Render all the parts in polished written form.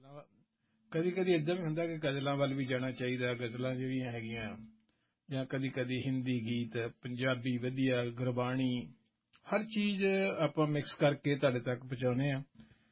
ਕਦੀ ਕਦੀ ਏਦਾਂ ਵੀ ਹੁੰਦਾ ਕਿ ਗਜ਼ਲਾਂ ਵੱਲ ਵੀ ਜਾਣਾ ਚਾਹੀਦਾ। ਗਜ਼ਲਾਂ ਜਿਹੜੀਆਂ ਹੈਗੀਆਂ ਜਾਂ ਕਦੀ ਕਦੀ ਹਿੰਦੀ ਗੀਤ, ਪੰਜਾਬੀ ਵਧੀਆ, ਗੁਰਬਾਣੀ, ਹਰ ਚੀਜ਼ ਆਪਾਂ ਮਿਕਸ ਕਰਕੇ ਤੁਹਾਡੇ ਤੱਕ ਪਹੁੰਚਾਉਂਦੇ ਹਾਂ।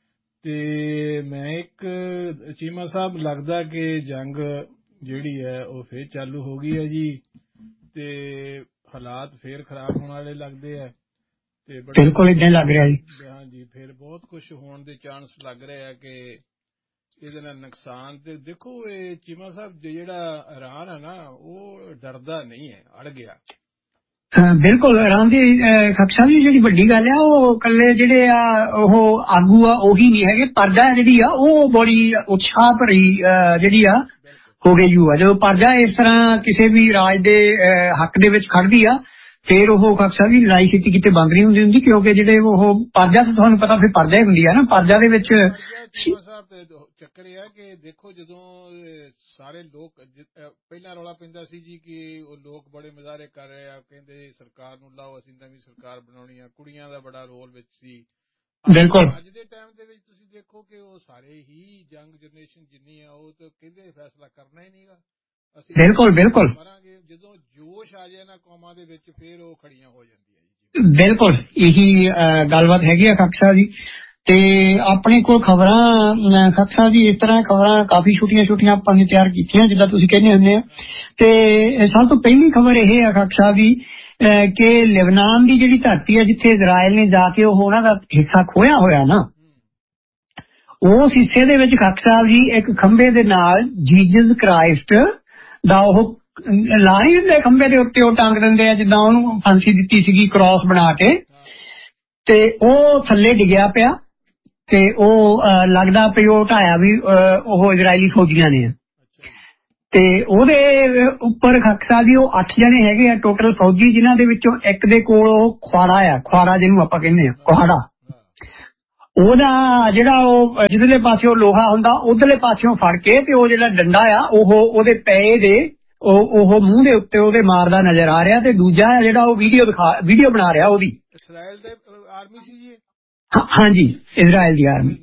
ਤੇ ਮੈਂ ਇੱਕ ਚੀਮਾ ਸਾਹਿਬ, ਲੱਗਦਾ ਕਿ ਜੰਗ ਜਿਹੜੀ ਹੈ ਉਹ ਫੇਰ ਚਾਲੂ ਹੋ ਗਈ ਹੈ ਜੀ, ਤੇ ਹਾਲਾਤ ਫੇਰ ਖਰਾਬ ਹੋਣ ਵਾਲੇ ਲੱਗਦੇ ਆ। ਤੇ ਬਿਲਕੁਲ ਏਦਾਂ ਲੱਗ ਰਿਹਾ ਜੀ। ਹਾਂਜੀ, ਫਿਰ ਬਹੁਤ ਕੁਝ ਹੋਣ ਦੇ ਚਾਂਸ ਲੱਗ ਰਹੇ ਆ ਕਿ ਇਹਦੇ ਨਾਲ ਨੁਕਸਾਨ। ਤੇ ਦੇਖੋ ਇਹ ਚੀਮਾ ਸਾਹਿਬ ਜਿਹੜਾ ਇਰਾਨ ਹੈ ਨਾ, ਉਹ ਡਰਦਾ ਨਹੀਂ ਹੈ, ਅੜ ਗਿਆ। ਬਿਲਕੁਲ ਇਰਾਨ ਦੀ ਖਕਸ਼ਾ ਦੀ ਜਿਹੜੀ ਵੱਡੀ ਗੱਲ ਆ, ਉਹ ਇਕੱਲੇ ਜਿਹੜੇ ਆ ਉਹ ਆਗੂ ਆ ਉਹੀ ਨਹੀਂ ਹੈਗੇ, ਪਰਜਾ ਜਿਹੜੀ ਆ ਉਹ ਬੜੀ ਉਤਸ਼ਾਹ ਭਰੀ ਜਿਹੜੀ ਆ ਹੋ ਗਈ ਆ। ਜਦੋਂ ਪਰਜਾ ਇਸ ਤਰ੍ਹਾਂ ਕਿਸੇ ਵੀ ਰਾਜ ਦੇ ਹੱਕ ਦੇ ਵਿੱਚ ਖੜਦੀ ਆ, ਫਿਰ ਉਹ ਖਕਸ਼ਾ ਦੀ ਲੜਾਈ ਛੇਤੀ ਕਿਤੇ ਬੰਦ ਨਹੀਂ ਹੁੰਦੀ, ਕਿਉਂਕਿ ਜਿਹੜੇ ਉਹ ਪਰਜਾ, ਤਾਂ ਤੁਹਾਨੂੰ ਪਤਾ ਫਿਰ ਪਰਜਾ ਹੀ ਹੁੰਦੀ ਆ ਨਾ। ਪਰਜਾ ਦੇ ਵਿੱਚ ਚੱਕਰ ਇਹ ਆ ਕਿ ਦੇਖੋ, ਜਦੋਂ ਸਾਰੇ ਲੋਕ ਪਹਿਲਾਂ ਰੌਲਾ ਪੈਂਦਾ ਸੀ ਜੀ ਕਿ ਉਹ ਲੋਕ ਬੜੇ ਮੁਜ਼ਾਹਰੇ ਕਰ ਰਹੇ ਆ, ਕਹਿੰਦੇ ਸਰਕਾਰ ਨੂੰ ਲਾਓ, ਅਸੀਂ ਨਵੀਂ ਸਰਕਾਰ ਬਣਾਉਣੀ ਆ, ਕੁੜੀਆਂ ਦਾ ਬੜਾ ਰੋਲ ਵਿੱਚ ਸੀ। ਬਿਲਕੁਲ ਅੱਜ ਦੇ ਟਾਈਮ ਦੇ ਵਿੱਚ ਤੁਸੀਂ ਦੇਖੋ ਕਿ ਉਹ ਸਾਰੇ ਹੀ ਯੰਗ ਜਨਰੇਸ਼ਨ ਜਿੰਨੀ ਆ, ਉਹ ਤਾਂ ਕਹਿੰਦੇ ਫੈਸਲਾ ਕਰਨਾ ਹੀ ਨਹੀਂਗਾ, ਅਸੀਂ ਬਿਲਕੁਲ ਮਰਾਂਗੇ। ਜਦੋਂ ਜੋਸ਼ ਆ ਜਾਏ ਨਾ ਕੌਮਾਂ ਦੇ ਵਿੱਚ, ਫਿਰ ਉਹ ਖੜੀਆਂ ਹੋ ਜਾਂਦੀਆਂ। ਬਿਲਕੁਲ ਇਹੀ ਗੱਲਬਾਤ ਹੈਗੀ ਆ ਖਕਸ਼ਾ ਜੀ। ਤੇ ਆਪਣੇ ਕੋਲ ਖਬਰਾਂ ਖਕਸ਼ਾ ਜੀ ਇਸ ਤਰ੍ਹਾਂ ਖਬਰਾਂ ਕਾਫੀ ਛੋਟੀਆਂ ਛੋਟੀਆਂ ਆਪਾਂ ਨੇ ਤਿਆਰ ਕੀਤੀਆਂ, ਜਿੱਦਾਂ ਤੁਸੀਂ ਕਹਿੰਦੇ ਹੁੰਦੇ ਆ। ਤੇ ਸਭ ਤੋਂ ਪਹਿਲੀ ਖਬਰ ਇਹ ਆ ਖਕਸ਼ਾ ਦੀ ਕਿ ਲਿਬਨਾਨ ਦੀ ਜਿਹੜੀ ਧਰਤੀ ਆ, ਜਿੱਥੇ ਇਜ਼ਰਾਈਲ ਨੇ ਜਾ ਕੇ ਉਹ ਉਹਨਾਂ ਦਾ ਹਿੱਸਾ ਖੋਇਆ ਹੋਇਆ ਨਾ, ਉਸ ਹਿੱਸੇ ਦੇ ਵਿੱਚ ਖਕਸ਼ਾ ਜੀ ਇੱਕ ਖੰਭੇ ਦੇ ਨਾਲ ਜੀਸਸ ਕ੍ਰਾਈਸਟ ਦਾ ਉਹ ਲਾ ਨਹੀਂ ਦਿੰਦੇ ਖੰਭੇ ਦੇ ਉੱਤੇ, ਉਹ ਟੰਗ ਦਿੰਦੇ ਆ, ਜਿੱਦਾਂ ਉਹਨੂੰ ਫਾਂਸੀ ਦਿੱਤੀ ਸੀਗੀ ਕ੍ਰਾਸ ਬਣਾ ਕੇ, ਤੇ ਉਹ ਥੱਲੇ ਡਿੱਗਿਆ ਪਿਆ। ਤੇ ਉਹ ਲੱਗਦਾ ਪਈ ਉਹ ਢਾਇਆ ਵੀ ਉਹ ਇਜ਼ਰਾਈਲੀ ਫੌਜੀਆਂ ਨੇ। ਤੇ ਉਹਦੇ ਉੱਪਰ ਖਕਸ਼ਾ ਦੀ ਉਹ 8 ਜਣੇ ਹੈਗੇ ਆ ਟੋਟਲ ਫੌਜੀ, ਜਿਨ੍ਹਾਂ ਦੇ ਵਿੱਚੋਂ ਇੱਕ ਦੇ ਕੋਲ ਉਹ ਖੁਆੜਾ ਆ, ਖੁਆੜਾ ਜਿਹਨੂੰ ਆਪਾਂ ਕਹਿੰਦੇ ਆ, ਕੁਹਾੜਾ। ਉਹਦਾ ਜਿਹੜਾ ਉਹ ਜਿੱਧਰਲੇ ਪਾਸੇ ਉਹ ਲੋਹਾ ਹੁੰਦਾ, ਉਧਰਲੇ ਪਾਸਿਓਂ ਫੜ ਕੇ ਤੇ ਉਹ ਜਿਹੜਾ ਡੰਡਾ ਆ ਉਹ ਉਹਦੇ ਪਏ ਦੇ ਉਹ ਮੂੰਹ ਦੇ ਉੱਤੇ ਉਹਦੇ ਮਾਰਦਾ ਨਜ਼ਰ ਆ ਰਿਹਾ। ਤੇ ਦੂਜਾ ਜਿਹੜਾ ਉਹ ਵੀਡੀਓ ਬਣਾ ਰਿਹਾ ਉਹਦੀ। ਇਜ਼ਰਾਈਲ ਦੇ ਆਰਮੀ ਸੀ ਜੀ? ਹਾਂਜੀ, ਇਜ਼ਰਾਈਲ ਦੀ ਆਰਮੀ।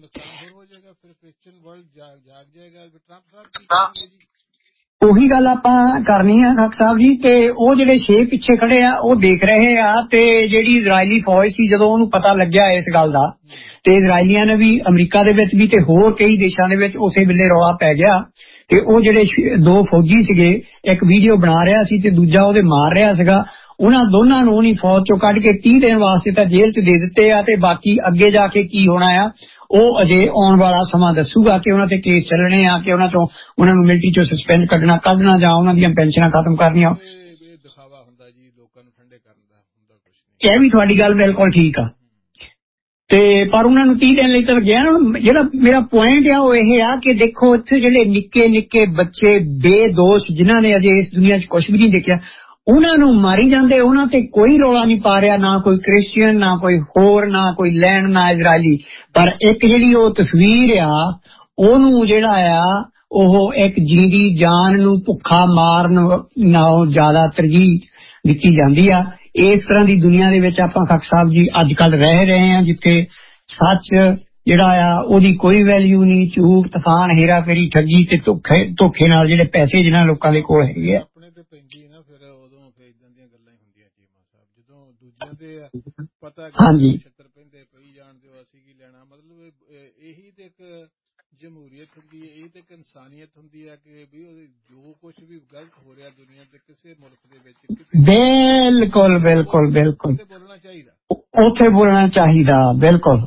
ਉਹੀ ਗੱਲ ਆਪਾਂ ਕਰਨੀ ਆ ਖਕ ਸਾਹਿਬ ਜੀ। ਤੇ ਉਹ ਜਿਹੜੇ 6 ਪਿੱਛੇ ਖੜੇ ਆ ਉਹ ਦੇਖ ਰਹੇ ਆ, ਤੇ ਜਿਹੜੀ ਇਜ਼ਰਾਈਲੀ ਫੌਜ ਸੀ, ਜਦੋਂ ਉਹਨੂੰ ਪਤਾ ਲੱਗਿਆ ਇਸ ਗੱਲ ਦਾ, ਤੇ ਇਜ਼ਰਾਈਲੀਆਂ ਨੇ ਵੀ, ਅਮਰੀਕਾ ਦੇ ਵਿੱਚ ਵੀ ਤੇ ਹੋਰ ਕਈ ਦੇਸ਼ਾਂ ਦੇ ਵਿੱਚ ਉਸੇ ਵੇਲੇ ਰੌਲਾ ਪੈ ਗਿਆ। ਤੇ ਉਹ ਜਿਹੜੇ 2 ਫੌਜੀ ਸੀਗੇ, ਇੱਕ ਵੀਡੀਓ ਬਣਾ ਰਿਹਾ ਸੀ ਤੇ ਦੂਜਾ ਉਹਦੇ ਮਾਰ ਰਿਹਾ ਸੀਗਾ, ਉਹਨਾਂ ਦੋਨਾਂ ਨੂੰ ਉਹਨੀ ਫੌਜ ਚੋਂ ਕੱਢ ਕੇ 30 ਦਿਨ ਵਾਸਤੇ ਤਾਂ ਜੇਲ੍ਹ 'ਚ ਦੇ ਦਿੱਤੇ ਆ। ਤੇ ਬਾਕੀ ਅੱਗੇ ਜਾ ਕੇ ਕੀ ਹੋਣਾ ਆ ਉਹ ਅਜੇ ਆਉਣ ਵਾਲਾ ਸਮਾਂ ਦੱਸੂਗਾ, ਕਿ ਉਹਨਾਂ ਤੇ ਕੇਸ ਚੱਲਣੇ ਆ, ਕਿ ਉਹਨਾਂ ਨੂੰ ਮਿਲਟਰੀ ਚੋਂ ਸਸਪੈਂਡ ਕੱਢਣਾ ਜਾਂ ਉਹਨਾਂ ਦੀਆਂ ਪੈਨਸ਼ਨਾਂ ਖਤਮ ਕਰਨੀਆਂ। ਦਿਖਾਵਾ ਹੁੰਦਾ ਜੀ, ਲੋਕਾਂ ਨੂੰ ਠੰਡੇ ਕਰਨ ਦਾ ਹੁੰਦਾ ਕੁਝ ਨਹੀਂ। ਇਹ ਵੀ ਤੁਹਾਡੀ ਗੱਲ ਬਿਲਕੁਲ ਠੀਕ ਆ। ਤੇ ਪਰ ਉਹਨਾਂ ਨੂੰ 30 ਦਿਨ ਲਈ ਤਾਂ ਗਿਆ ਨਾ। ਜਿਹੜਾ ਮੇਰਾ ਪੁਆਇੰਟ ਆ ਉਹ ਇਹ ਆ ਕਿ ਦੇਖੋ, ਇੱਥੇ ਜਿਹੜੇ ਨਿੱਕੇ ਨਿੱਕੇ ਬੱਚੇ ਬੇਦੋਸ਼, ਜਿਨ੍ਹਾਂ ਨੇ ਅਜੇ ਇਸ ਦੁਨੀਆ 'ਚ ਕੁਝ ਵੀ ਨਹੀਂ ਦੇਖਿਆ, ਉਹਨਾਂ ਨੂੰ ਮਾਰੀ ਜਾਂਦੇ, ਉਹਨਾਂ ਤੇ ਕੋਈ ਰੌਲਾ ਨਹੀਂ ਪਾ ਰਿਹਾ, ਨਾ ਕੋਈ ਕ੍ਰਿਸਚੀਅਨ, ਨਾ ਕੋਈ ਹੋਰ, ਨਾ ਕੋਈ ਲੈਣ, ਨਾ ਇਜ਼ਰਾਈਲੀ। ਪਰ ਇੱਕ ਜਿਹੜੀ ਉਹ ਤਸਵੀਰ ਆ, ਉਹਨੂੰ ਜਿਹੜਾ ਆ ਉਹ ਇੱਕ ਜਿੰਦੀ ਜਾਨ ਨੂੰ ਭੁੱਖਾ ਮਾਰਨ ਨਾਲੋਂ ਜ਼ਿਆਦਾ ਤਰਜੀਹ ਦਿੱਤੀ ਜਾਂਦੀ ਆ। ਇਸ ਤਰ੍ਹਾਂ ਦੀ ਦੁਨੀਆ ਦੇ ਵਿੱਚ ਆਪਾਂ ਖਕ ਸਾਹਿਬ ਜੀ ਅੱਜ ਕੱਲ ਰਹਿ ਰਹੇ ਹਾਂ, ਜਿੱਥੇ ਸੱਚ ਜਿਹੜਾ ਆ ਉਹਦੀ ਕੋਈ ਵੈਲਿਊ ਨਹੀਂ, ਝੂਠ, ਤੂਫਾਨ, ਹੇਰਾ ਫੇਰੀ, ਠੱਗੀ ਤੇ ਧੋਖੇ ਨਾਲ ਜਿਹੜੇ ਪੈਸੇ ਜਿਹਨਾਂ ਲੋਕਾਂ ਦੇ ਕੋਲ ਹੈਗੇ ਆ। ਆਪਣੇ ਤੇ ਪੈਂਦੀ ਨਾ ਫਿਰ ਉਦੋਂ ਫਿਰ ਇਦਾਂ ਦੀਆਂ ਗੱਲਾਂ ਹੀ ਹੁੰਦੀਆਂ ਚੀਮਾ ਸਾਹਿਬ, ਜਦੋਂ ਦੂਜਿਆਂ ਦੇ ਪਤਾ ਹਾਂਜੀ ਛੱਤਰ ਪੈਂਦੇ ਪਈ ਜਾਣ ਦਿਓ, ਅਸੀਂ ਕੀ ਲੈਣਾ। ਮਤਲਬ ਇਹੀ ਤੇ ਇੱਕ ਜਮਹੂਰੀਅਤ ਹੁੰਦੀ ਹੈ, ਇਹ ਤੇ ਇੱਕ ਇਨਸਾਨੀਅਤ ਹੁੰਦੀ ਹੈ ਕਿ ਵੀ ਜੋ ਕੁਝ ਵੀ ਗਲਤ ਹੋ ਰਿਹਾ ਦੁਨੀਆ ਤੇ ਕਿਸੇ ਮੁਲਕ ਦੇ ਵਿੱਚ, ਬਿਲਕੁਲ ਬਿਲਕੁਲ ਬਿਲਕੁਲ ਬੋਲਣਾ ਚਾਹੀਦਾ, ਉੱਥੇ ਬੋਲਣਾ ਚਾਹੀਦਾ। ਬਿਲਕੁਲ।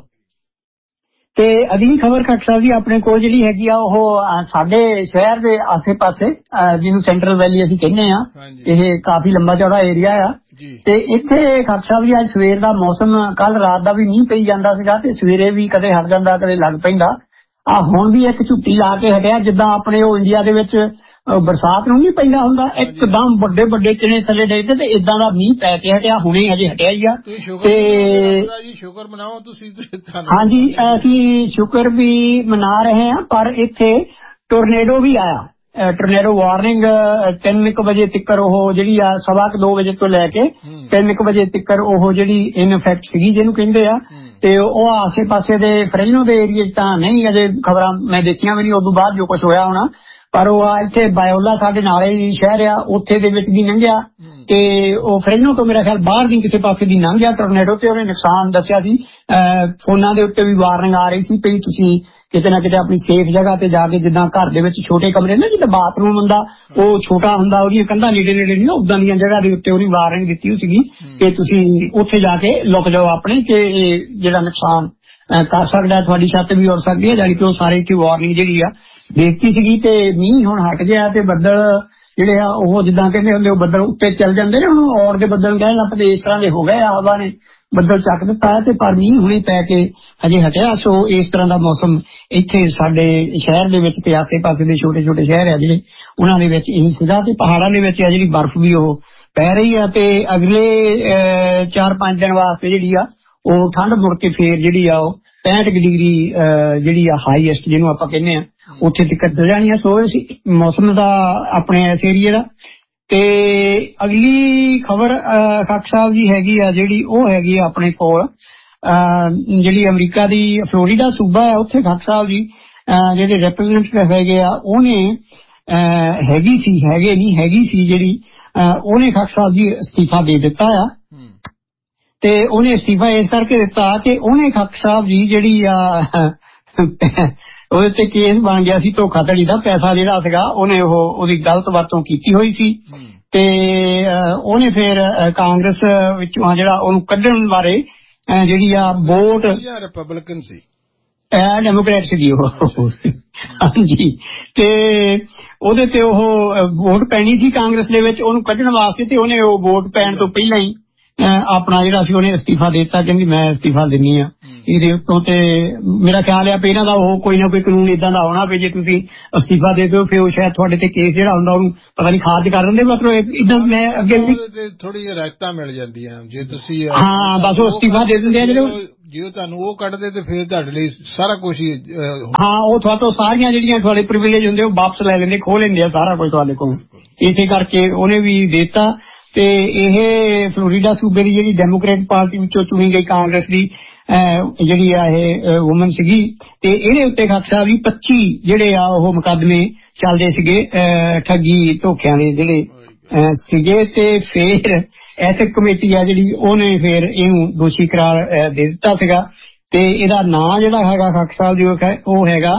ਤੇ ਅਗਲੀ ਖਬਰ ਖਕ ਸਾਹਿਬ ਜੀ ਆਪਣੇ ਕੋਲ ਜਿਹੜੀ ਹੈਗੀ ਆ, ਉਹ ਸਾਡੇ ਸ਼ਹਿਰ ਦੇ ਆਸੇ ਪਾਸੇ, ਜਿਹਨੂੰ ਸੈਂਟਰਲ ਵੈਲੀ ਅਸੀਂ ਕਹਿੰਦੇ ਆ, ਇਹ ਕਾਫੀ ਲੰਬਾ ਚੌੜਾ ਏਰੀਆ ਆ। ਤੇ ਇੱਥੇ ਖਕ ਸਾਹਿਬ ਜੀ ਅੱਜ ਸਵੇਰ ਦਾ ਮੌਸਮ, ਕੱਲ ਰਾਤ ਦਾ ਵੀ ਮੀਂਹ ਪਈ ਜਾਂਦਾ ਸੀਗਾ, ਤੇ ਸਵੇਰੇ ਵੀ ਕਦੇ ਹਟ ਜਾਂਦਾ ਕਦੇ ਲੱਗ ਪੈਂਦਾ। ਹੁਣ ਵੀ ਇੱਕ ਝੁੱਟੀ ਲਾ ਕੇ ਹਟਿਆ, ਜਿੱਦਾਂ ਆਪਣੇ ਉਹ ਇੰਡੀਆ ਦੇ ਵਿੱਚ ਬਰਸਾਤ ਨੂੰ ਨਹੀਂ ਪੈਂਦਾ ਹੁੰਦਾ, ਇੱਕਦਮ ਵੱਡੇ ਵੱਡੇ ਚਿਣੇ ਥੱਲੇ ਡੇਗਦੇ, ਤੇ ਇਦਾਂ ਦਾ ਮੀਂਹ ਪੈ ਕੇ ਹਟਿਆ, ਹੁਣੇ ਅਜੇ ਹਟਿਆ ਹੀ ਆ। ਤੇ ਸ਼ੁਕਰ ਮਨਾਓ ਤੁਸੀਂ। ਹਾਂਜੀ, ਅਸੀਂ ਸ਼ੁਕਰ ਵੀ ਮਨਾ ਰਹੇ ਹਾਂ, ਪਰ ਇੱਥੇ ਟੋਰਨੇਡੋ ਵੀ ਆਇਆ। ਟੋਰਨੇਡੋ ਵਾਰਨਿੰਗ 3 ਵਜੇ ਤੱਕ ਉਹ ਜਿਹੜੀ ਆ 2:15 ਵਜੇ ਤੋਂ ਲੈ ਕੇ 3 ਵਜੇ ਤੱਕ ਉਹ ਜਿਹੜੀ ਇਨ ਇਫੈਕਟ ਸੀਗੀ ਜਿਹਨੂੰ ਕਹਿੰਦੇ ਆ, ਤੇ ਉਹ ਆਸੇ ਪਾਸੇ ਦੇ ਫਰੈਨੋ ਦੇ ਏਰੀਏ ਤਾਂ ਨਹੀਂ ਅਜੇ ਖਬਰਾਂ ਮੈਂ ਦੇਖੀਆਂ ਵੀ ਨਹੀਂ ਉਦੋਂ ਬਾਅਦ ਜੋ ਕੁਝ ਹੋਇਆ ਹੋਣਾ, ਪਰ ਉਹ ਇੱਥੇ ਬਾਇਓਲਾ ਸਾਡੇ ਨਾਲੇ ਹੀ ਸ਼ਹਿਰ ਆ ਉੱਥੇ ਦੇ ਵਿੱਚ ਦੀ ਲੰਘਿਆ ਤੇ ਉਹ ਫਰੈਨੋ ਤੋਂ ਮੇਰਾ ਖਿਆਲ ਬਾਹਰ ਦੀ ਕਿਸੇ ਪਾਸੇ ਦੀ ਲੰਘ ਗਿਆ ਟੋਰਨੇਡੋ ਤੇ ਉਹਨੇ ਨੁਕਸਾਨ ਦੱਸਿਆ ਸੀ। ਫੋਨਾਂ ਦੇ ਉੱਤੇ ਵੀ ਵਾਰਨਿੰਗ ਆ ਰਹੀ ਸੀ ਵੀ ਤੁਸੀਂ ਕਿਤੇ ਨਾ ਕਿਤੇ ਆਪਣੀ ਸੇਫ ਜਗ੍ਹਾ ਤੇ ਜਾ ਕੇ, ਜਿੱਦਾਂ ਘਰ ਦੇ ਵਿੱਚ ਛੋਟੇ ਕਮਰੇ ਨਾ ਜਿੱਦਾਂ ਬਾਥਰੂਮ ਹੁੰਦਾ ਉਹ ਛੋਟਾ ਹੁੰਦਾ ਉਹਦੀਆਂ ਕੰਧਾਂ ਨੇੜੇ ਨਹੀਂ ਉਦਾਂ ਦੀਆਂ ਜਗ੍ਹਾ ਦੇ ਉੱਤੇ ਉਹਨੇ ਵਾਰਨਿੰਗ ਦਿੱਤੀ ਹੋਈ ਸੀਗੀ ਕਿ ਤੁਸੀਂ ਉੱਥੇ ਜਾ ਕੇ ਲੁਕ ਜਾਓ ਆਪਣੇ, ਕਿ ਇਹ ਜਿਹੜਾ ਨੁਕਸਾਨ ਕਰ ਸਕਦਾ ਤੁਹਾਡੀ ਛੱਤ ਵੀ ਉੜ ਸਕਦੀ ਹੈ, ਜਾਣੀ ਕਿ ਉਹ ਸਾਰੇ ਇੱਥੇ ਵਾਰਨਿੰਗ ਜਿਹੜੀ ਆ ਦੇਤੀ ਸੀਗੀ। ਤੇ ਮੀਂਹ ਹੁਣ ਹਟ ਗਿਆ ਤੇ ਬੱਦਲ ਜਿਹੜੇ ਆ ਉਹ ਜਿੱਦਾਂ ਕਹਿੰਦੇ ਹੁੰਦੇ ਉਹ ਬੱਦਲ ਉੱਤੇ ਚੱਲ ਜਾਂਦੇ ਨੇ, ਹੁਣ ਔਰ ਦੇ ਬੱਦਲ ਕਹਿਣ ਲੱਗ ਪਏ ਇਸ ਤਰ੍ਹਾਂ ਦੇ ਹੋ ਗਏ ਆ, ਹਵਾ ਨੇ ਬੱਦਲ ਚੱਕ ਦਿੱਤਾ ਤੇ ਪਰ ਮੀਂਹ ਹੁਣੇ ਪੈ ਕੇ ਹਜੇ ਹਟਿਆ। ਸੋ ਇਸ ਤਰ੍ਹਾਂ ਦਾ ਮੌਸਮ ਇੱਥੇ ਸਾਡੇ ਸ਼ਹਿਰ ਦੇ ਵਿੱਚ ਤੇ ਆਸੇ ਪਾਸੇ ਦੇ ਛੋਟੇ ਛੋਟੇ ਸ਼ਹਿਰ ਆ ਜਿਹੜੇ ਉਹਨਾਂ ਦੇ ਵਿੱਚ ਇਹੀ ਸੀਗਾ, ਤੇ ਪਹਾੜਾਂ ਦੇ ਵਿੱਚ ਆ ਜਿਹੜੀ ਬਰਫ਼ ਵੀ ਉਹ ਪੈ ਰਹੀ ਆ। ਤੇ ਅਗਲੇ 4-5 ਦਿਨ ਵਾਸਤੇ ਜਿਹੜੀ ਆ ਉਹ ਠੰਡ ਮੁੜ ਕੇ ਫੇਰ ਜਿਹੜੀ ਆ ਉਹ 65 ਡਿਗਰੀ ਜਿਹੜੀ ਆ ਹਾਈਐਸਟ ਜਿਹਨੂੰ ਆਪਾਂ ਕਹਿੰਦੇ ਆ ਉੱਥੇ ਤੱਕ ਜਾਣੀ ਆ। ਸੋ ਮੌਸਮ ਦਾ ਆਪਣੇ ਇਸ ਏਰੀਏ ਦਾ। ਤੇ ਅਗਲੀ ਖਬਰ ਖਾਕ ਸਾਹਿਬ ਜੀ ਹੈਗੀ ਆ ਜਿਹੜੀ ਉਹ ਹੈਗੀ ਆ ਆਪਣੇ ਕੋਲ ਜਿਹੜੀ ਅਮਰੀਕਾ ਦੀ ਫਲੋਰੀਡਾ ਸੂਬਾ ਹੈ ਉੱਥੇ ਖਾਕ ਸਾਹਿਬ ਜੀ ਜਿਹੜੇ ਰਿਪਰੈਜ਼ੈਂਟੇਟਿਵ ਹੈਗੇ ਆ ਉਹਨੇ ਹੈਗੀ ਸੀ ਜਿਹੜੀ ਉਹਨੇ ਖਾਕ ਸਾਹਿਬ ਜੀ ਅਸਤੀਫਾ ਦੇ ਦਿੱਤਾ ਆ। ਤੇ ਉਹਨੇ ਅਸਤੀਫਾ ਇਸ ਕਰਕੇ ਦਿੱਤਾ ਕਿ ਉਹਨੇ ਖਾਕ ਸਾਹਿਬ ਜੀ ਜਿਹੜੀ ਆ ਉਹਦੇ ਤੇ ਕੇਸ ਬਣ ਗਿਆ ਸੀ ਧੋਖਾਧੜੀ ਦਾ, ਪੈਸਾ ਜਿਹੜਾ ਸੀਗਾ ਉਹਨੇ ਉਹਦੀ ਗਲਤ ਵਰਤੋਂ ਕੀਤੀ ਹੋਈ ਸੀ ਤੇ ਉਹਨੇ ਫਿਰ ਕਾਂਗਰਸ ਵਿੱਚੋਂ ਜਿਹੜਾ ਉਹਨੂੰ ਕੱਢਣ ਬਾਰੇ ਜਿਹੜੀ ਆ ਵੋਟ ਰਿਪਬਲਿਕਨ ਸੀ ਡੈਮੋਕ੍ਰੈਟ ਸੀਗੀ ਉਹ ਹਾਂਜੀ, ਤੇ ਉਹਦੇ ਤੇ ਉਹ ਵੋਟ ਪੈਣੀ ਸੀ ਕਾਂਗਰਸ ਦੇ ਵਿੱਚ ਉਹਨੂੰ ਕੱਢਣ ਵਾਸਤੇ, ਤੇ ਉਹਨੇ ਉਹ ਵੋਟ ਪੈਣ ਤੋਂ ਪਹਿਲਾਂ ਹੀ ਆਪਣਾ ਜਿਹੜਾ ਸੀ ਉਹਨੇ ਅਸਤੀਫਾ ਦੇ ਦਿੱਤਾ, ਕਹਿੰਦੀ ਮੈਂ ਅਸਤੀਫਾ ਦਿੰਦੀ ਆ ਇਹਦੇ ਉੱਤੋਂ। ਤੇ ਮੇਰਾ ਖਿਆਲ ਆ ਵੀ ਇਹਨਾਂ ਦਾ ਉਹ ਕੋਈ ਨਾ ਕੋਈ ਕਾਨੂੰਨ ਏਦਾਂ ਦਾ ਆਉਣਾ ਵੀ ਜੇ ਤੁਸੀਂ ਅਸਤੀਫਾ ਦੇ ਦਿਓ ਫਿਰ ਉਹ ਸ਼ਾਇਦ ਤੁਹਾਡੇ ਤੇ ਕੇਸ ਜਿਹੜਾ ਹੁੰਦਾ ਉਹਨੂੰ ਪਤਾ ਨਹੀਂ ਖਾਰਜ ਕਰ ਦਿੰਦੇ, ਮਤਲਬ ਏਦਾਂ ਮੈਂ ਅੱਗੇ ਥੋੜੀ ਜਿਹੀ ਰਾਇਤਾਂ ਮਿਲ ਜਾਂਦੀਆਂ ਜੇ ਤੁਸੀਂ ਹਾਂ ਬਸ ਉਹ ਅਸਤੀਫਾ ਦੇ ਦਿੰਦੇ ਆ ਜਿਹੜੇ ਜੇ ਤੁਹਾਨੂੰ ਉਹ ਕੱਢਦੇ ਤੇ ਫਿਰ ਤੁਹਾਡੇ ਲਈ ਸਾਰਾ ਕੁਝ ਹੀ ਹਾਂ ਉਹ ਤੁਹਾਡੇ ਸਾਰੀਆਂ ਜਿਹੜੀਆਂ ਤੁਹਾਡੇ ਪ੍ਰਿਵਿਲੇਜ ਹੁੰਦੇ ਉਹ ਵਾਪਸ ਲੈ ਲੈਂਦੇ, ਖੋਹ ਲੈਂਦੇ ਆ ਸਾਰਾ ਕੁਝ ਤੁਹਾਡੇ ਕੋਲ। ਇਸੇ ਕਰਕੇ ਉਹਨੇ ਵੀ ਦਿੱਤਾ। ਤੇ ਇਹ ਫਲੋਰੀਡਾ ਸੂਬੇ ਦੀ ਜਿਹੜੀ ਡੈਮੋਕ੍ਰੇਟ ਪਾਰਟੀ ਵਿੱਚੋਂ ਚੁਣੀ ਗਈ ਕਾਂਗਰਸ ਦੀ ਜਿਹੜੀ ਆ ਇਹ ਵੂਮਨ ਸੀਗੀ, ਤੇ ਇਹਦੇ ਉੱਤੇ ਖਾਕ ਸਾਹਿਬ ਵੀ 25 ਜਿਹੜੇ ਆ ਉਹ ਮੁਕੱਦਮੇ ਚੱਲਦੇ ਸੀਗੇ ਠੱਗੀ ਧੋਖਿਆਂ ਦੇ ਜਿਹੜੇ ਸੀਗੇ। ਤੇ ਫਿਰ ਐਥਿਕ ਕਮੇਟੀ ਆ ਜਿਹੜੀ ਉਹਨੇ ਫਿਰ ਇਹਨੂੰ ਦੋਸ਼ੀ ਕਰਾਰ ਦੇ ਦਿੱਤਾ ਸੀਗਾ। ਤੇ ਇਹਦਾ ਨਾਂ ਜਿਹੜਾ ਹੈਗਾ ਖਾਕ ਸਾਹਿਬ ਜੀ ਉਹ ਹੈਗਾ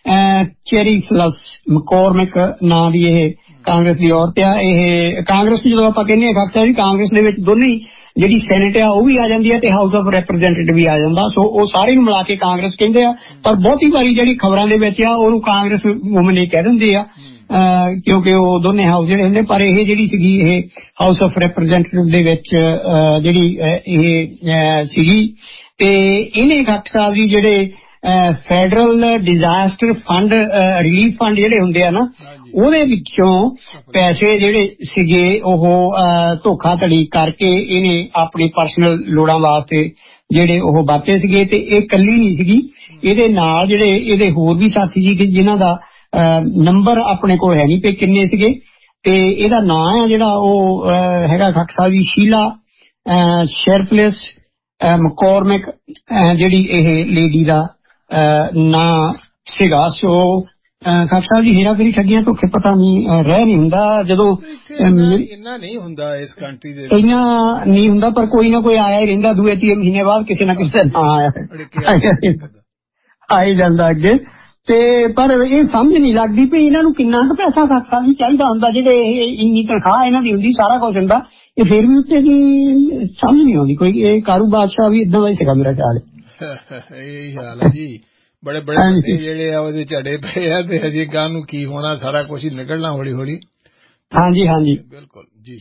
ਚੈਰੀ ਫਲਸ ਮਕੋਰਮਿਕ ਨਾਂ ਦੀ ਇਹ ਕਾਂਗਰਸ ਦੀ ਔਰਤ ਆ। ਇਹ ਕਾਂਗਰਸ ਜਦੋਂ ਆਪਾਂ ਕਹਿੰਦੇ ਹਾਂ ਖਾਕ ਸਾਹਿਬ ਜੀ ਕਾਂਗਰਸ ਦੇ ਵਿੱਚ ਦੋਨੇ ਹੀ ਜਿਹੜੀ ਸੈਨੇਟ ਆ ਉਹ ਵੀ ਆ ਜਾਂਦੀ ਹੈ ਤੇ ਹਾਊਸ ਆਫ ਰਿਪਰੈਜ਼ੈਂਟੇਟਿਵ ਵੀ ਆ ਜਾਂਦਾ। ਸੋ ਉਹ ਸਾਰੇ ਨੂੰ ਮਿਲਾ ਕੇ ਕਾਂਗਰਸ ਕਹਿੰਦੇ ਆ, ਪਰ ਬਹੁਤੀ ਵਾਰੀ ਜਿਹੜੀ ਖਬਰਾਂ ਦੇ ਵਿੱਚ ਆ ਉਹਨੂੰ ਕਾਂਗਰਸ ਵੂਮਨ ਹੀ ਕਹਿ ਦਿੰਦੇ ਆ ਕਿਉਂਕਿ ਉਹ ਦੋਨੇ ਹਾਊਸ ਜਿਹੜੇ ਹੁੰਦੇ। ਪਰ ਇਹ ਜਿਹੜੀ ਸੀਗੀ ਇਹ ਹਾਊਸ ਆਫ ਰਿਪਰੈਜ਼ੈਂਟੇਟਿਵ ਦੇ ਵਿੱਚ ਜਿਹੜੀ ਇਹ ਸੀਗੀ। ਤੇ ਇਹਨੇ ਖਾਕ ਸਾਹਿਬ ਜੀ ਜਿਹੜੇ federal disaster fund relief fund ਜਿਹੜੇ ਹੁੰਦੇ ਆ ਨਾ ਉਹਦੇ ਵਿੱਚੋਂ ਪੈਸੇ ਜਿਹੜੇ ਸੀਗੇ ਉਹ ਧੋਖਾਧੜੀ ਕਰਕੇ ਇਹਨੇ ਆਪਣੀ ਪਰਸਨਲ ਲੋੜਾਂ ਵਾਸਤੇ ਜਿਹੜੇ ਉਹ ਵਰਤੇ ਸੀਗੇ। ਤੇ ਇਹ ਇਕੱਲੀ ਨਹੀਂ ਸੀਗੀ, ਇਹਦੇ ਨਾਲ ਜਿਹੜੇ ਇਹਦੇ ਹੋਰ ਵੀ ਸਾਥੀ ਸੀ ਜਿਨ੍ਹਾਂ ਦਾ ਨੰਬਰ ਆਪਣੇ ਕੋਲ ਹੈ ਨਹੀਂ ਪਏ ਕਿੰਨੇ ਸੀਗੇ। ਤੇ ਇਹਦਾ ਨਾਂ ਆ ਜਿਹੜਾ ਉਹ ਹੈਗਾ ਖਾਕ ਸਾਹਿਬ ਜੀ ਸ਼ੀਲਾ ਸ਼ੇਰਪਲੇਸ ਮਕੋਰਮਿਕ ਜਿਹੜੀ ਇਹ ਲੇਡੀ ਦਾ ਨਾਂ ਸੀਗਾ। ਸੋ ਖਾਕ ਸਾਹਿਬ ਜੀ ਹੇਰਾਫੇਰੀ ਠੱਗੀਆਂ ਧੋਖੇ ਪਤਾ ਨਹੀਂ ਰਹਿ ਨਹੀਂ ਹੁੰਦਾ ਜਦੋਂ ਇੰਨਾ ਨਹੀਂ ਹੁੰਦਾ ਇਸ ਕੰਟਰੀ ਦੇ ਇੰਨਾ ਨਹੀਂ ਹੁੰਦਾ, ਪਰ ਕੋਈ ਨਾ ਕੋਈ ਆਇਆ ਹੀ ਰਹਿੰਦਾ 2-3 ਮਹੀਨੇ ਬਾਅਦ ਕਿਸੇ ਨਾ ਕਿਸੇ ਦਾ ਨਾਂ ਆਈ ਜਾਂਦਾ ਅੱਗੇ। ਤੇ ਪਰ ਇਹ ਸਮਝ ਨਹੀਂ ਲੱਗਦੀ ਵੀ ਇਹਨਾਂ ਨੂੰ ਕਿੰਨਾ ਕੁ ਪੈਸਾ ਖਾਕ ਸਾਹਿਬ ਜੀ ਚਾਹੀਦਾ ਹੁੰਦਾ, ਜਿਹੜੇ ਇਹ ਇੰਨੀ ਤਨਖਾਹ ਇਹਨਾਂ ਦੀ ਹੁੰਦੀ ਸਾਰਾ ਕੁਝ ਹੁੰਦਾ, ਇਹ ਫਿਰ ਵੀ ਉੱਤੇ ਦੀ ਸਮਝ ਨਹੀਂ ਆਉਂਦੀ ਕੋਈ। ਇਹ ਕਾਰੂ ਬਾਦਸ਼ਾਹ ਵੀ ਏਦਾਂ ਦਾ ਹੀ ਸੀਗਾ ਮੇਰਾ ਖਿਆਲ। ਇਹੀ ਹਾਲ ਹੈ ਜੀ, ਬੜੇ ਬੜੇ ਜਿਹੜੇ ਆ ਉਹਦੇ ਝੜੇ ਪਏ ਆ ਤੇ ਹਜੇ ਗਾਂ ਨੂੰ ਕੀ ਹੋਣਾ, ਸਾਰਾ ਕੁਝ ਹੀ ਨਿਕਲਣਾ ਹੌਲੀ ਹੌਲੀ। ਹਾਂਜੀ ਹਾਂਜੀ ਬਿਲਕੁਲ ਜੀ।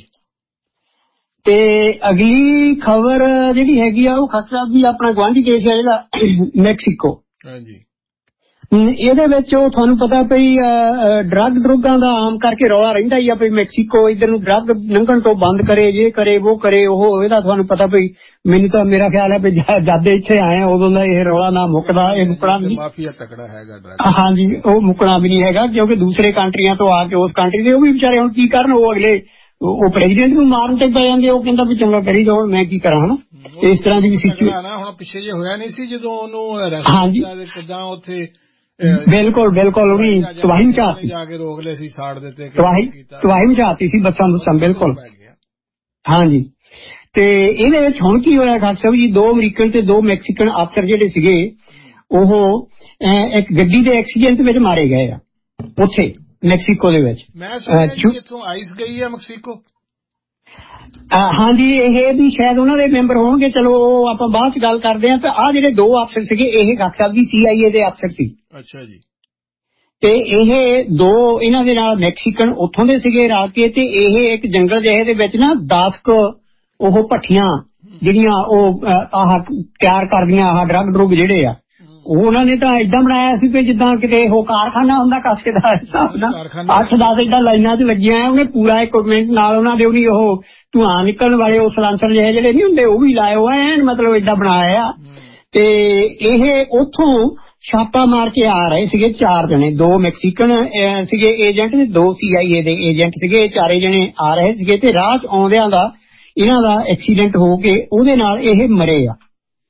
ਤੇ ਅਗਲੀ ਖਬਰ ਜਿਹੜੀ ਹੈਗੀ ਆ ਉਹ ਖਾਕ ਸਾਹਿਬ ਜੀ ਆਪਣਾ ਗੁਆਂਢੀ ਦੇਸ਼ ਹੈ ਜਿਹੜਾ ਮੈਕਸੀਕੋ। ਹਾਂਜੀ ਇਹਦੇ ਵਿੱਚ ਉਹ ਤੁਹਾਨੂੰ ਪਤਾ ਭਈ ਡਰੱਗਾਂ ਦਾ ਆਮ ਕਰਕੇ ਰੌਲਾ ਰਹਿੰਦਾ ਹੀ ਆ ਭਈ ਮੈਕਸੀਕੋ ਇਧਰ ਨੂੰ ਡਰੱਗ ਲੰਘਣ ਤੋਂ ਬੰਦ ਕਰੇ, ਜੇ ਕਰੇ ਉਹ ਕਰੇ, ਉਹ ਇਹਦਾ ਤੁਹਾਨੂੰ ਪਤਾ ਭਈ ਮੈਨੂੰ ਤਾਂ ਮੇਰਾ ਖਿਆਲ ਹੈ ਵੀ ਜਦ ਇੱਥੇ ਆਏ ਆ ਉਦੋਂ ਦਾ ਇਹ ਰੌਲਾ ਨਾ ਮੁੱਕਦਾ, ਇਹ ਮੁੱਕਣਾ ਵੀ ਮਾਫੀਆ ਤਕੜਾ ਹੈਗਾ ਡਰੱਗ। ਹਾਂਜੀ, ਉਹ ਮੁੱਕਣਾ ਵੀ ਨਹੀਂ ਹੈਗਾ ਕਿਉਂਕਿ ਦੂਸਰੇ ਕੰਟਰੀਆਂ ਤੋਂ ਆ ਕੇ ਉਸ ਕੰਟਰੀ ਦੇ ਉਹ ਵੀ ਵਿਚਾਰੇ ਹੁਣ ਕੀ ਕਰਨ, ਉਹ ਅਗਲੇ ਉਹ ਪ੍ਰੈਜ਼ੀਡੈਂਟ ਨੂੰ ਮਾਰਨ ਤੇ ਪੈ ਜਾਂਦੇ, ਉਹ ਕਹਿੰਦਾ ਵੀ ਚੰਗਾ ਕਰੀ ਜਾਓ ਮੈਂ ਕੀ ਕਰਾਂ ਹਨਾ। ਇਸ ਤਰ੍ਹਾਂ ਦੀ ਵੀ ਸਿਚੁਏਸ਼ਨ ਹੁਣ ਪਿੱਛੇ ਜੇ ਹੋਇਆ ਨਹੀਂ ਸੀ ਜਦੋਂ ਉਹਨੂੰ ਹਾਂਜੀ ਕਿੱਦਾਂ ਉੱਥੇ ਬਿਲਕੁਲ ਉਹਨੇ ਤਬਾਹੀ ਮਚਾਤੀ, ਜਾ ਕੇ ਰੋਕ ਲਏ ਸੀ, ਸਾੜ ਦਿੱਤੇ, ਤਬਾਹੀ ਮਚਾਤੀ ਸੀ ਬੱਸਾਂ ਬਿਲਕੁਲ। ਹਾਂਜੀ, ਤੇ ਇਹਦੇ ਵਿੱਚ ਹੁਣ ਕੀ ਹੋਇਆ ਖਾਨ ਸਾਹਿਬ ਜੀ, 2 ਅਮਰੀਕਨ ਤੇ 2 ਮੈਕਸੀਕਨ ਅਫਸਰ ਜਿਹੜੇ ਸੀਗੇ ਉਹ ਇੱਕ ਗੱਡੀ ਦੇ ਐਕਸੀਡੈਂਟ ਵਿੱਚ ਮਾਰੇ ਗਏ ਆ ਉੱਥੇ ਮੈਕਸੀਕੋ ਦੇ ਵਿੱਚ। ਮੈਂ ਸੁਣਿਆ ਇੱਥੋਂ ਆਈਸ ਗਈ ਆ ਮੈਕਸੀਕੋ। ਹਾਂਜੀ, ਇਹ ਵੀ ਸ਼ਾਇਦ ਉਹਨਾਂ ਦੇ ਮੈਂਬਰ ਹੋਣਗੇ, ਚਲੋ ਉਹ ਆਪਾਂ ਬਾਅਦ ਚ ਗੱਲ ਕਰਦੇ ਹਾਂ। ਤੇ ਆਹ ਜਿਹੜੇ 2 ਅਫਸਰ ਸੀਗੇ ਇਹ ਖਾਨ ਸਾਹਿਬ ਦੀ CIA ਦੇ ਅਫਸਰ ਸੀ। ਅੱਛਾ ਜੀ। ਤੇ ਇਹ 2 ਇਹਨਾਂ ਦੇ ਨਾਲ ਮੈਕਸੀਕਨ ਉੱਥੋਂ ਦੇ ਸੀਗੇ ਰਲ ਕੇ, ਤੇ ਇਹ ਇੱਕ ਜੰਗਲ ਜਿਹੇ ਦੇ ਵਿੱਚ ਨਾ 10 ਉਹ ਭੱਠੀਆਂ ਜਿਹੜੀਆਂ ਉਹ ਆਹ ਤਿਆਰ ਕਰਦੀਆਂ ਆਹ ਡਰੱਗ ਜਿਹੜੇ ਆ, ਉਹ ਉਹਨਾਂ ਨੇ ਤਾਂ ਏਦਾਂ ਬਣਾਇਆ ਸੀ ਕਿ ਜਿੱਦਾਂ ਕਿਤੇ ਉਹ ਕਾਰਖਾਨਾ ਹੁੰਦਾ ਕੱਸ ਕੇ ਦਾ ਹਿਸਾਬ ਨਾਲ 8-10 ਏਦਾਂ ਲਾਈਨਾਂ 'ਚ ਲੱਗੀਆਂ। ਉਹਨੇ ਪੂਰਾ ਇਕਵਿਪਮੈਂਟ ਨਾਲ ਉਹਨਾਂ ਦੇ ਉਹਦੀ ਉਹ ਧੂਆਂ ਨਿਕਲਣ ਵਾਲੇ ਉਹ ਸਲਾਂਸਰ ਜਿਹੇ ਜਿਹੜੇ ਨਹੀਂ ਹੁੰਦੇ ਉਹ ਵੀ ਲਾਏ ਹੋਏ ਐਨ, ਮਤਲਬ ਏਦਾਂ ਬਣਾਇਆ ਆ। ਤੇ ਇਹ ਉੱਥੋਂ ਛਾਪਾ ਮਾਰ ਕੇ ਆ ਰਹੇ ਸੀਗੇ 4 ਜਣੇ, 2 ਮੈਕਸੀਕਨ ਸੀਗੇ ਏਜੰਟ ਤੇ 2 CIA ਦੇ ਏਜੰਟ ਸੀਗੇ। 4 ਜਣੇ ਆ ਰਹੇ ਸੀਗੇ ਤੇ ਰਾਹ 'ਚ ਆਉਂਦਿਆਂ ਦਾ ਇਹਨਾਂ ਦਾ ਐਕਸੀਡੈਂਟ ਹੋ ਕੇ ਉਹਦੇ ਨਾਲ ਇਹ ਮਰੇ ਆ।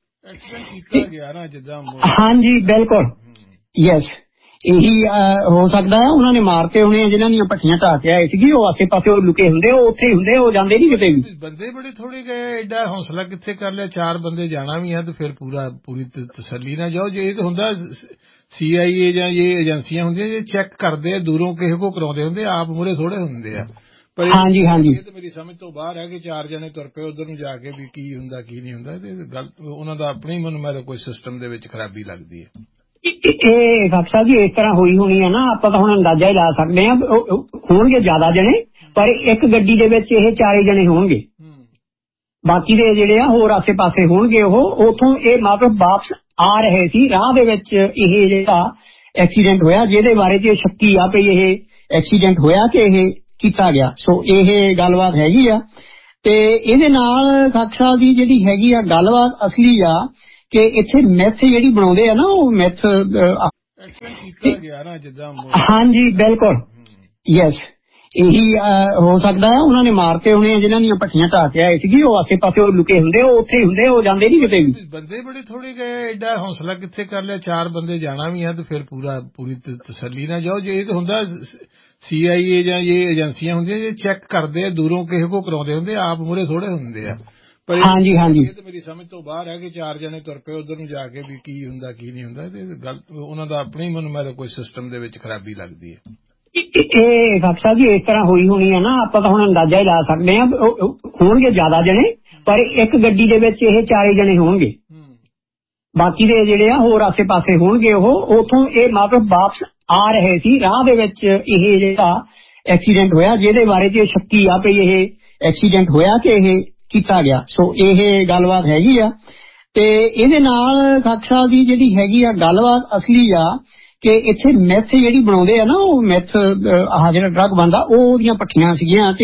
ਹਾਂਜੀ ਬਿਲਕੁਲ, ਯੈਸ, ਇਹੀ ਹੋ ਸਕਦਾ ਹੈ ਉਹਨਾਂ ਨੇ ਮਾਰਤੇ ਹੋਣੇ ਜਿਹਨਾਂ ਦੀਆਂ ਭੱਠੀਆਂ ਢਾਹ ਕੇ ਆਏ ਸੀਗੀ। ਉਹ ਆਸੇ ਪਾਸੇ ਉਹ ਲੁਕੇ ਹੁੰਦੇ, ਉਹ ਉੱਥੇ ਹੀ ਹੁੰਦੇ, ਉਹ ਜਾਂਦੇ ਨਹੀਂ ਕਿਤੇ ਵੀ। ਬੰਦੇ ਬੜੇ ਥੋੜੇ ਗਏ, ਐਡਾ ਹੌਸਲਾ ਕਿੱਥੇ ਕਰ ਲਿਆ। 4 ਬੰਦੇ ਜਾਣਾ ਵੀ ਆ ਤੇ ਫਿਰ ਪੂਰੀ ਤਸੱਲੀ ਨਾਲ ਜਾਓ। ਜੇ ਇਹ ਤਾਂ ਹੁੰਦਾ CIA ਜਾਂ ਇਹ ਏਜੰਸੀਆਂ ਹੁੰਦੀਆਂ ਜੇ ਚੈੱਕ ਕਰਦੇ ਆ ਦੂਰੋਂ ਕਿਸੇ ਕੋ ਕਰਾਉਂਦੇ ਹੁੰਦੇ, ਆਪ ਮੂਹਰੇ ਥੋੜੇ ਹੁੰਦੇ ਆ। ਪਰ ਹਾਂਜੀ ਇਹ ਤਾਂ ਮੇਰੀ ਸਮਝ ਤੋਂ ਬਾਹਰ ਹੈ ਕਿ 4 ਜਣੇ ਤੁਰ ਪਏ ਉਧਰ ਨੂੰ ਜਾ ਕੇ ਵੀ ਕੀ ਹੁੰਦਾ ਕੀ ਨਹੀਂ ਹੁੰਦਾ। ਤੇ ਗੱਲ ਉਹਨਾਂ ਦਾ ਆਪਣੀ ਮੈਨੂੰ ਮੈਂ ਕੋਈ ਸਿਸਟਮ ਦੇ ਵਿੱਚ ਖਰਾਬੀ ਲੱਗਦੀ ਹੈ। ਇਹ ਡਾਕਟਰ ਸਾਹਿਬ ਜੀ ਇਸ ਤਰ੍ਹਾਂ ਹੋਈ ਹੋਣੀ ਆ ਨਾ, ਆਪਾਂ ਤਾਂ ਹੁਣ ਅੰਦਾਜ਼ਾ ਹੀ ਲਾ ਸਕਦੇ ਹਾਂ। ਹੋਣਗੇ ਜ਼ਿਆਦਾ ਜਣੇ, ਪਰ ਇੱਕ ਗੱਡੀ ਦੇ ਵਿੱਚ ਇਹ 4 ਜਣੇ ਹੋਣਗੇ, ਬਾਕੀ ਦੇ ਜਿਹੜੇ ਆ ਹੋਰ ਆਸੇ ਪਾਸੇ ਹੋਣਗੇ। ਉਹ ਉੱਥੋਂ ਇਹ ਮਤਲਬ ਵਾਪਸ ਆ ਰਹੇ ਸੀ, ਰਾਹ ਦੇ ਵਿੱਚ ਇਹ ਜਿਹੜਾ ਐਕਸੀਡੈਂਟ ਹੋਇਆ, ਜਿਹਦੇ ਬਾਰੇ ਚ ਸ਼ੱਕੀ ਆ ਪਈ ਇਹ ਐਕਸੀਡੈਂਟ ਹੋਇਆ ਕਿ ਇਹ ਕੀਤਾ ਗਿਆ। ਸੋ ਇਹ ਗੱਲਬਾਤ ਹੈਗੀ ਆ। ਤੇ ਇਹਦੇ ਨਾਲ ਡਾਕਟਰ ਸਾਹਿਬ ਦੀ ਜਿਹੜੀ ਹੈਗੀ ਆ ਗੱਲਬਾਤ ਅਸਲੀ ਆ ਕਿ ਇੱਥੇ ਮੈਥ ਜਿਹੜੀ ਬਣਾਉਂਦੇ ਆ ਨਾ, ਉਹ ਮੈਥ ਹਾਂਜੀ ਬਿਲਕੁਲ, ਯੈਸ, ਇਹੀ ਹੋ ਸਕਦਾ ਹੈ ਉਹਨਾਂ ਨੇ ਮਾਰਤੇ ਹੋਣੇ ਜਿਹਨਾਂ ਦੀਆਂ ਭੱਠੀਆਂ ਢਾਹ ਕੇ ਆਏ ਸੀਗੀ। ਉਹ ਆਸੇ ਪਾਸੇ ਉਹ ਲੁਕੇ ਹੁੰਦੇ, ਉਹ ਉੱਥੇ ਹੀ ਹੁੰਦੇ, ਉਹ ਜਾਂਦੇ ਨਹੀਂ ਕਿਤੇ ਵੀ। ਬੰਦੇ ਬੜੇ ਥੋੜੇ ਗਏ, ਐਡਾ ਹੌਸਲਾ ਕਿੱਥੇ ਕਰ ਲਿਆ। 4 ਬੰਦੇ ਜਾਣਾ ਵੀ ਆ ਤੇ ਫਿਰ ਪੂਰੀ ਤਸੱਲੀ ਨਾਲ ਜਾਓ। ਜੇ ਇਹ ਤਾਂ ਹੁੰਦਾ CIA ਜਾਂ ਇਹ ਏਜੰਸੀਆਂ ਹੁੰਦੀਆਂ ਜੇ ਚੈੱਕ ਕਰਦੇ ਆ ਦੂਰੋਂ ਕਿਸੇ ਕੋ ਕਰਾਉਂਦੇ ਹੁੰਦੇ, ਆਪ ਮੂਹਰੇ ਥੋੜੇ ਹੁੰਦੇ ਆ। ਪਰ ਇਹ ਤਾਂ ਮੇਰੀ ਸਮਝ ਤੋਂ ਬਾਹਰ ਹੈ ਕਿ 4 ਜਣੇ ਤੁਰ ਪਏ ਉਧਰ ਨੂੰ ਜਾ ਕੇ ਵੀ ਕੀ ਹੁੰਦਾ ਕੀ ਨਹੀਂ ਹੁੰਦਾ। ਤੇ ਗੱਲ ਉਹਨਾਂ ਦਾ ਆਪਣੀ ਮੈਨੂੰ ਮੈਂ ਕੋਈ ਸਿਸਟਮ ਦੇ ਵਿੱਚ ਖਰਾਬੀ ਲੱਗਦੀ ਹੈ। ਇਹ ਡਾਕਟਰ ਸਾਹਿਬ ਜੀ ਇਸ ਤਰ੍ਹਾਂ ਹੋਈ ਹੋਣੀ ਆ ਨਾ, ਆਪਾਂ ਤਾਂ ਹੁਣ ਅੰਦਾਜ਼ਾ ਹੀ ਲਾ ਸਕਦੇ ਹਾਂ। ਹੋਣਗੇ ਜ਼ਿਆਦਾ ਜਣੇ, ਪਰ ਇੱਕ ਗੱਡੀ ਦੇ ਵਿੱਚ ਇਹ 4 ਜਣੇ ਹੋਣਗੇ, ਬਾਕੀ ਦੇ ਜਿਹੜੇ ਆ ਹੋਰ ਆਸੇ ਪਾਸੇ ਹੋਣਗੇ। ਉਹ ਉੱਥੋਂ ਇਹ ਮਤਲਬ ਵਾਪਸ ਆ ਰਹੇ ਸੀ, ਰਾਹ ਦੇ ਵਿੱਚ ਇਹ ਜਿਹੜਾ ਐਕਸੀਡੈਂਟ ਹੋਇਆ, ਜਿਹਦੇ ਬਾਰੇ ਚ ਸ਼ੱਕੀ ਆ ਪਈ ਇਹ ਐਕਸੀਡੈਂਟ ਹੋਇਆ ਕਿ ਇਹ ਕੀਤਾ ਗਿਆ। ਸੋ ਇਹ ਗੱਲਬਾਤ ਹੈਗੀ ਆ। ਤੇ ਇਹਦੇ ਨਾਲ ਡਾਕਟਰ ਸਾਹਿਬ ਦੀ ਜਿਹੜੀ ਹੈਗੀ ਆ ਗੱਲਬਾਤ ਅਸਲੀ ਆ ਕਿ ਇੱਥੇ ਮੈਥ ਜਿਹੜੀ ਬਣਾਉਂਦੇ ਆ ਨਾ, ਉਹ ਮੈਥ ਆਹ ਜਿਹੜਾ ਡਰੱਗ ਬਣਦਾ, ਉਹ ਉਹਦੀਆਂ ਭੱਠੀਆਂ ਸੀਗੀਆਂ। ਤੇ